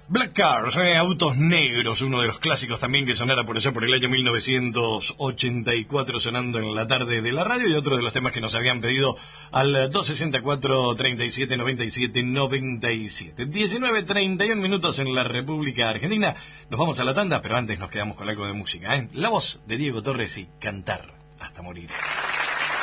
Black Cars, Autos Negros, uno de los clásicos también que sonara por allá por el año 1984 sonando en la tarde de la radio, y otro de los temas que nos habían pedido al 264 37 97 97. 19:31 minutos en la República Argentina. Nos vamos a la tanda, pero antes nos quedamos con algo de música, La voz de Diego Torres y Cantar hasta morir.